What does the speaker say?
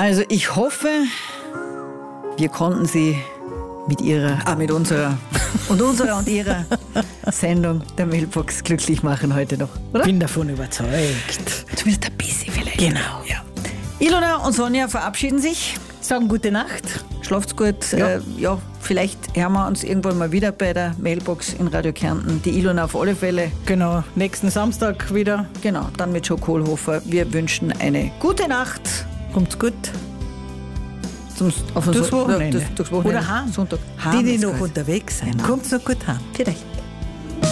Also ich hoffe, wir konnten Sie mit unserer und ihrer Sendung der Mailbox glücklich machen heute noch, oder? Bin davon überzeugt. Zumindest ein bisschen vielleicht. Genau. Ja. Ilona und Sonja verabschieden sich. Sagen gute Nacht. Schlaft's gut. Ja. Vielleicht hören wir uns irgendwann mal wieder bei der Mailbox in Radio Kärnten. Die Ilona auf alle Fälle. Genau, nächsten Samstag wieder. Genau, dann mit Joe Kohlhofer. Wir wünschen eine gute Nacht. Kommt's gut. Durchs Wochenende. Oder heim. Sonntag. Die noch unterwegs sind. Genau. Kommt's noch gut heim. Für dich.